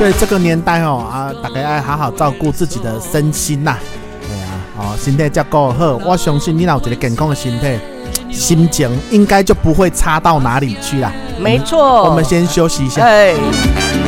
所以这个年代大家要好好照顾自己的身心呐。身体才够好，我相信你有一个健康的身体，心情应该就不会差到哪里去啦。 没错， 我们先休息一下。